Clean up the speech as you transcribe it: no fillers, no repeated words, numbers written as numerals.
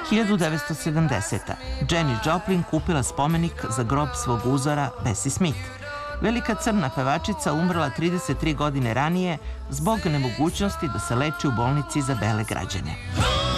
1970. Janis Joplin kupila spomenik za grob svog uzora Bessie Smith. Velika crna pevačica umrla 33 godine ranije zbog nemogućnosti da se leči u bolnici za bele građane.